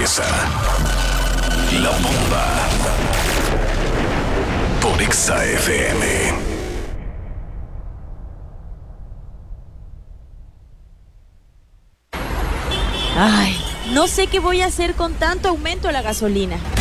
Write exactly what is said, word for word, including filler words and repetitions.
cabeza. La Bomba por Exa F M. Ay, no sé qué voy a hacer con tanto aumento a la gasolina.